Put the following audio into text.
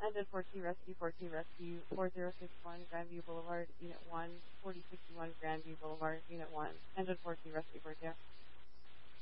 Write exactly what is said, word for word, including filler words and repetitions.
Ended for T Rescue for T Rescue four zero six one Grandview Boulevard, Unit one, forty sixty-one Grandview Boulevard, Unit one. Ended for T Rescue for T.